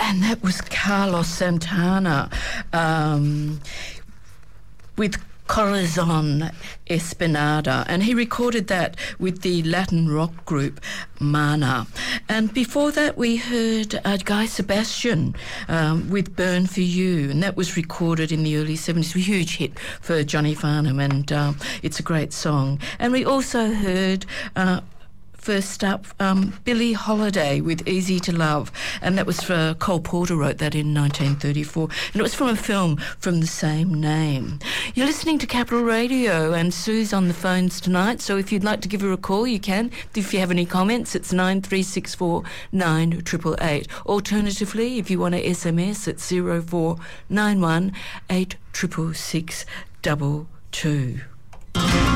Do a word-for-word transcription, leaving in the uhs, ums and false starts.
And that was Carlos Santana um, with Corazon Espinada, and he recorded that with the Latin rock group Mana. And before that we heard uh, Guy Sebastian um, with Burn For You, and that was recorded in the early seventies, a huge hit for Johnny Farnham, and um, it's a great song. And we also heard uh, first up, um, Billie Holiday with Easy to Love, and that was for Cole Porter wrote that in nineteen thirty-four, and it was from a film from the same name. You're listening to Capital Radio, and Sue's on the phones tonight, so if you'd like to give her a call, you can. If you have any comments, it's nine three six four nine eight eight eight. Alternatively, if you want to S M S, it's zero four nine one eight six six six two two.